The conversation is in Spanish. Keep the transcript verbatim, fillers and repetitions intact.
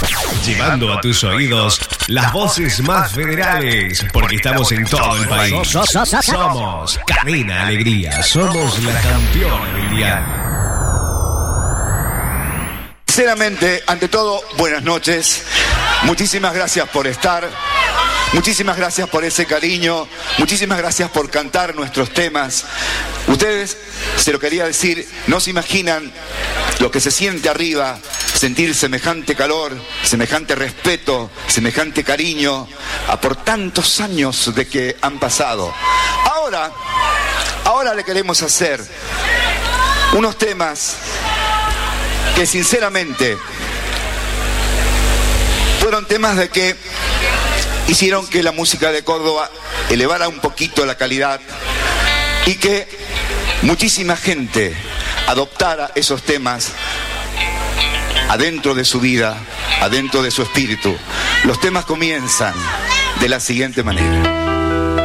Llevando a tus oídos las voces más federales, porque estamos en todo el país. Somos Cadena Alegría, somos la campeona del diario. Sinceramente, ante todo, buenas noches. Muchísimas gracias por estar. Muchísimas gracias por ese cariño. Muchísimas gracias por cantar nuestros temas. Ustedes, se lo quería decir, no se imaginan lo que se siente arriba, sentir semejante calor, semejante respeto, semejante cariño, a por tantos años de que han pasado. Ahora, ahora le queremos hacer unos temas que sinceramente fueron temas de que hicieron que la música de Córdoba elevara un poquito la calidad y que muchísima gente adoptara esos temas adentro de su vida, adentro de su espíritu. Los temas comienzan de la siguiente manera.